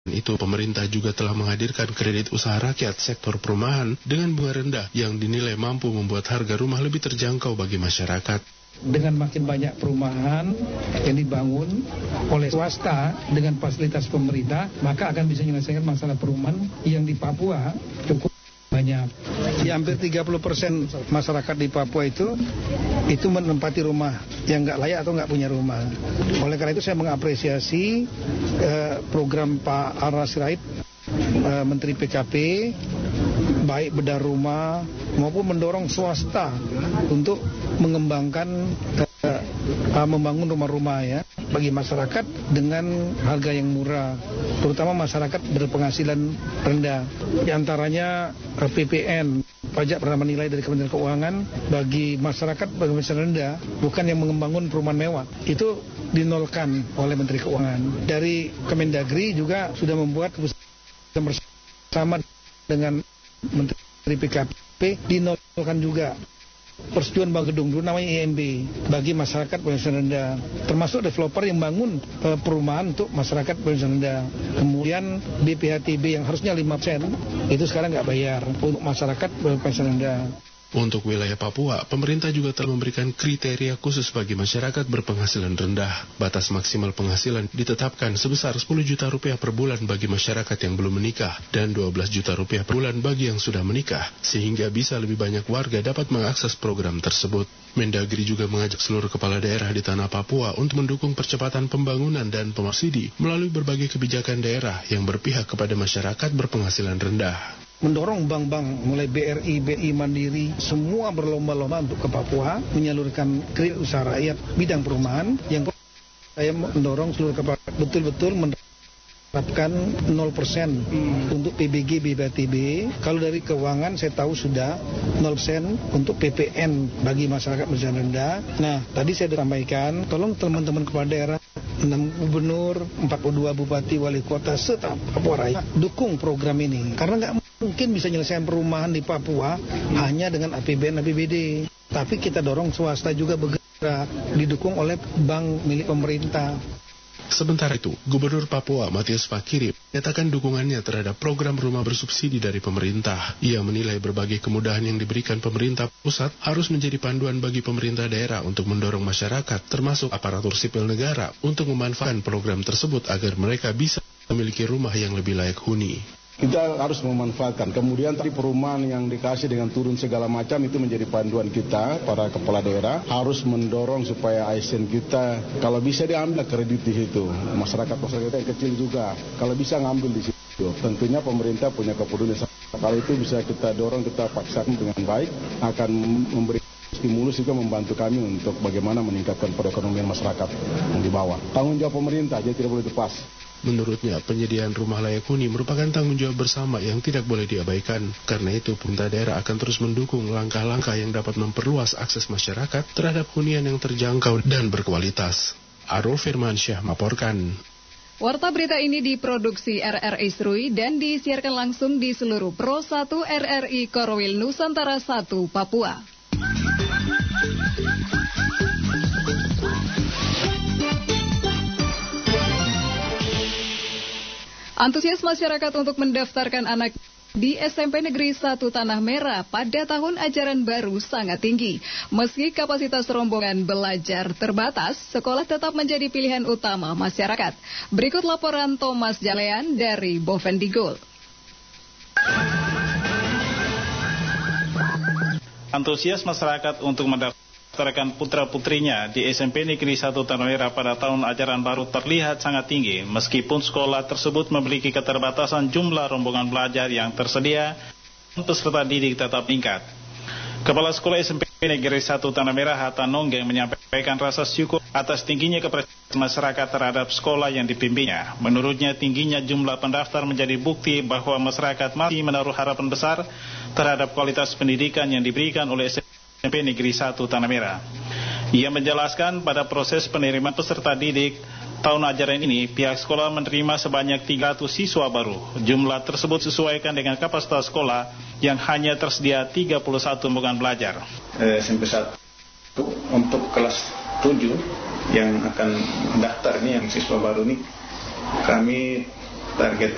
Itu pemerintah juga telah menghadirkan kredit usaha rakyat sektor perumahan dengan bunga rendah yang dinilai mampu membuat harga rumah lebih terjangkau bagi masyarakat. Dengan makin banyak perumahan yang dibangun oleh swasta dengan fasilitas pemerintah, maka akan bisa menyelesaikan masalah perumahan yang di Papua cukup banyak. Ya, hampir 30% masyarakat di Papua itu menempati rumah yang nggak layak atau nggak punya rumah. Oleh karena itu saya mengapresiasi program Pak Ara Sirait, Menteri PKP, baik bedah rumah maupun mendorong swasta untuk mengembangkan membangun rumah-rumah ya bagi masyarakat dengan harga yang murah, terutama masyarakat berpenghasilan rendah. Di antaranya PPN, pajak pertambahan nilai dari Kementerian Keuangan bagi masyarakat berpenghasilan rendah, bukan yang membangun perumahan mewah. Itu dinolkan oleh Menteri Keuangan. Dari Kemendagri juga sudah membuat keputusan bersama dengan Menteri PKP dinolkan juga persetujuan bangun gedung dulu namanya IMB bagi masyarakat berpenghasilan rendah, termasuk developer yang bangun perumahan untuk masyarakat berpenghasilan rendah. Kemudian BPHTB yang harusnya 5% itu sekarang nggak bayar untuk masyarakat berpenghasilan rendah. Untuk wilayah Papua, pemerintah juga telah memberikan kriteria khusus bagi masyarakat berpenghasilan rendah. Batas maksimal penghasilan ditetapkan sebesar 10 juta rupiah per bulan bagi masyarakat yang belum menikah dan 12 juta rupiah per bulan bagi yang sudah menikah, sehingga bisa lebih banyak warga dapat mengakses program tersebut. Mendagri juga mengajak seluruh kepala daerah di tanah Papua untuk mendukung percepatan pembangunan dan pemarsidi melalui berbagai kebijakan daerah yang berpihak kepada masyarakat berpenghasilan rendah. Mendorong bank-bank mulai BRI, BI Mandiri semua berlomba-lomba untuk ke Papua menyalurkan kredit usaha rakyat bidang perumahan yang saya mendorong seluruh kepala betul-betul menerapkan 0% untuk PBG, BPHTB. Kalau dari keuangan saya tahu sudah 0% untuk PPN bagi masyarakat berpenghasilan rendah. Nah, tadi saya sampaikan, tolong teman-teman kepala daerah, 6 gubernur, 42 bupati, wali kota, serta Papua Raya dukung program ini. Karena nggak mungkin bisa menyelesaikan perumahan di Papua hanya dengan APBN, APBD. Tapi kita dorong swasta juga bergerak, didukung oleh bank milik pemerintah. Sementara itu, Gubernur Papua Matius Fakiri menyatakan dukungannya terhadap program rumah bersubsidi dari pemerintah. Ia menilai berbagai kemudahan yang diberikan pemerintah pusat harus menjadi panduan bagi pemerintah daerah untuk mendorong masyarakat, termasuk aparatur sipil negara, untuk memanfaatkan program tersebut agar mereka bisa memiliki rumah yang lebih layak huni. Kita harus memanfaatkan. Kemudian tadi perumahan yang dikasih dengan turun segala macam itu menjadi panduan kita, para kepala daerah harus mendorong supaya ASN kita kalau bisa diambil kredit di situ. Masyarakat yang kecil juga kalau bisa ngambil di situ. Tentunya pemerintah punya kepedulian. Kalau itu bisa kita dorong, kita paksakan dengan baik, akan memberi stimulus juga membantu kami untuk bagaimana meningkatkan perekonomian masyarakat yang di bawah. Tanggung jawab pemerintah, jadi tidak boleh lepas. Menurutnya, penyediaan rumah layak huni merupakan tanggung jawab bersama yang tidak boleh diabaikan. Karena itu, pemerintah daerah akan terus mendukung langkah-langkah yang dapat memperluas akses masyarakat terhadap hunian yang terjangkau dan berkualitas. Arul Firmansyah melaporkan. Warta berita ini diproduksi RRI Serui dan disiarkan langsung di seluruh Pro 1 RRI Korwil Nusantara 1 Papua. Antusias masyarakat untuk mendaftarkan anak di SMP Negeri 1 Tanah Merah pada tahun ajaran baru sangat tinggi. Meski kapasitas rombongan belajar terbatas, sekolah tetap menjadi pilihan utama masyarakat. Berikut laporan Thomas Jalean dari Bovendigul. Antusias masyarakat untuk mendaftarkan putra-putrinya di SMP Negeri 1 Tanah Merah pada tahun ajaran baru terlihat sangat tinggi, meskipun sekolah tersebut memiliki keterbatasan jumlah rombongan belajar yang tersedia, peserta didik tetap meningkat. Kepala Sekolah SMP Negeri 1 Tanah Merah Hatta Nonggeng menyampaikan rasa syukur atas tingginya kepercayaan masyarakat terhadap sekolah yang dipimpinnya. Menurutnya, tingginya jumlah pendaftar menjadi bukti bahwa masyarakat masih menaruh harapan besar terhadap kualitas pendidikan yang diberikan oleh SMP Negeri 1 Tanah Merah. Ia menjelaskan pada proses penerimaan peserta didik tahun ajaran ini, pihak sekolah menerima sebanyak 300 siswa baru. Jumlah tersebut sesuaikan dengan kapasitas sekolah yang hanya tersedia 31 rombongan belajar. SMP 1 untuk kelas 7 yang akan mendaftar ini, yang siswa baru ini, kami target